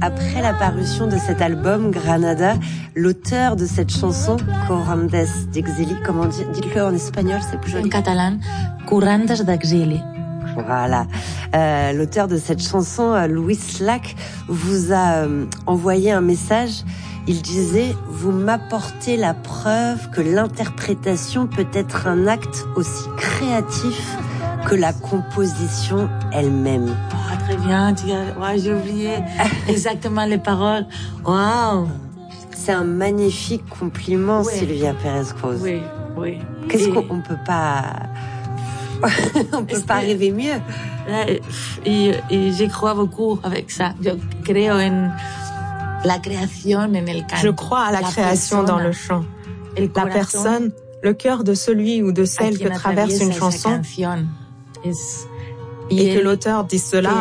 Après la parution de cet album, Granada, l'auteur de cette chanson, Corrandes d'Exili, comment dites-le en espagnol, c'est plus joli. En catalan, Corrandes d'Exili. Voilà. L'auteur de cette chanson, Louis Lac, vous a envoyé un message. Il disait « Vous m'apportez la preuve que l'interprétation peut être un acte aussi créatif que la composition elle-même. » Oh, très bien, j'ai oublié exactement les paroles. Waouh! C'est un magnifique compliment, oui. Sylvia Pérez-Cruz. Oui, oui. Qu'est-ce qu'on peut pas... on peut pas rêver mieux. Et j'y crois beaucoup avec ça. Je creo en la création en el canto. Je crois à la création dans le chant. La personne, le cœur de celui ou de celle que traverse une chanson. Et que l'auteur dise cela,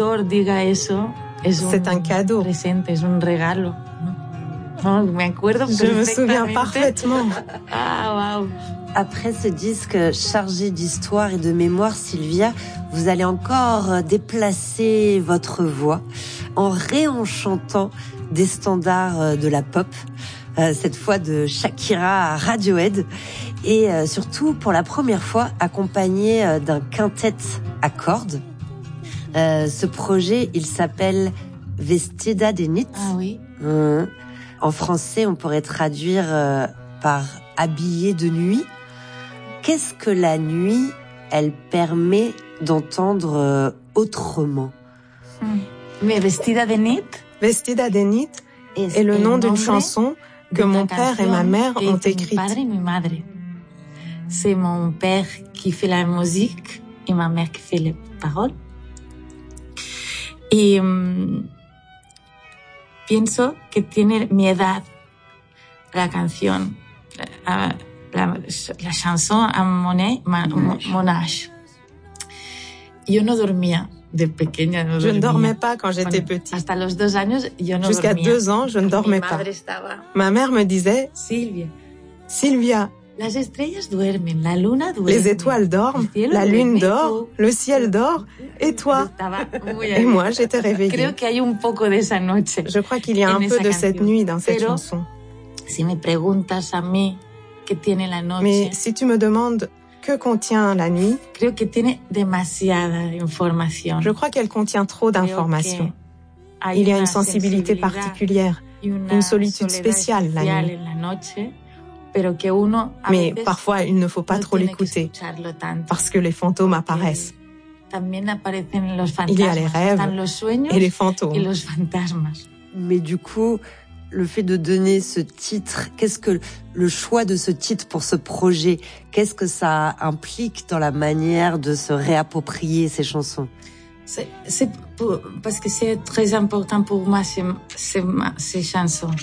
c'est un cadeau. Je me souviens parfaitement. Ah, wow. Après ce disque chargé d'histoire et de mémoire, Sylvia, vous allez encore déplacer votre voix en réenchantant des standards de la pop, cette fois de Shakira à Radiohead, et surtout pour la première fois accompagné d'un quintet à cordes. Ce projet, il s'appelle Vestida de Nit. Ah oui. En français, on pourrait traduire par habillée de nuit. Qu'est-ce que la nuit, elle permet d'entendre autrement? Mais Vestida de Nit? Vestida de Nit est le nom d'une chanson que mon père et ma mère ont écrite. C'est mon père qui fait la musique et ma mère qui fait les paroles. Y pienso que tiene mi edad la canción, la chanson à mon âge. Yo no dormía de pequeña. Je ne dormais pas quand j'étais petite. Hasta los 2 años, yo no Jusqu'à dormía. 2 ans, je ne dormais pas. Ma mère me disait, Sylvia, las estrellas duermen, la luna duerme. Les étoiles dorment, la lune dort, le ciel dort, et toi? Et moi, j'étais réveillée. Creo que hay un poco de esa noche. Je crois qu'il y a un peu de cette nuit dans cette chanson. Si me preguntas a mí qué tiene la noche. Mais si tu me demandes que contient la nuit, creo que tiene demasiada información. Je crois qu'elle contient trop d'informations. Il y a une sensibilité particulière, une solitude spéciale la nuit. Mais parfois, il ne faut pas trop l'écouter, parce que les fantômes apparaissent. Il y a les rêves et les fantômes. Mais du coup, le fait de donner ce titre, qu'est-ce que le choix de ce titre pour ce projet, qu'est-ce que ça implique dans la manière de se réapproprier ces chansons? Parce que c'est très important pour moi ces chansons.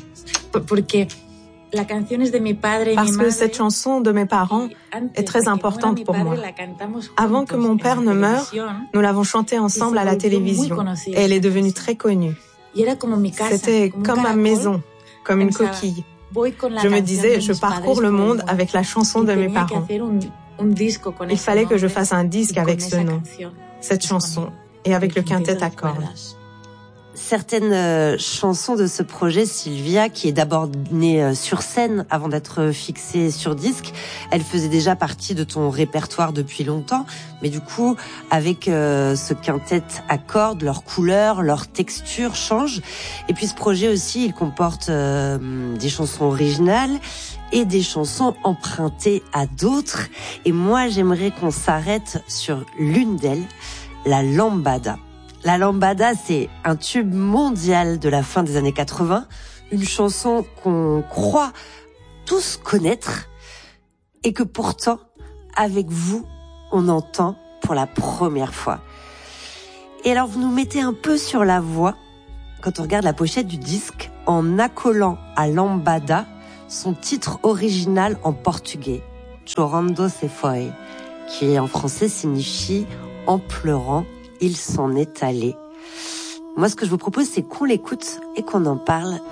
Parce que cette chanson de mes parents est très importante pour moi. Avant que mon père ne meure, nous l'avons chantée ensemble à la télévision et elle est devenue très connue. C'était comme ma maison, comme une coquille. Je me disais, je parcours le monde avec la chanson de mes parents. Il fallait que je fasse un disque avec ce nom, cette chanson, et avec le quintet à cordes. Certaines chansons de ce projet, Sylvia, qui est d'abord née sur scène avant d'être fixée sur disque, elle faisait déjà partie de ton répertoire depuis longtemps. Mais du coup, avec ce quintet à cordes, leurs couleurs, leur texture changent. Et puis ce projet aussi, il comporte des chansons originales et des chansons empruntées à d'autres. Et moi, j'aimerais qu'on s'arrête sur l'une d'elles, la lambada. La lambada, c'est un tube mondial de la fin des années 80, une chanson qu'on croit tous connaître et que pourtant, avec vous, on entend pour la première fois. Et alors, vous nous mettez un peu sur la voie quand on regarde la pochette du disque en accolant à lambada son titre original en portugais, Chorando se foi, qui en français signifie « en pleurant ». Il s'en est allé. Moi, ce que je vous propose, c'est qu'on l'écoute et qu'on en parle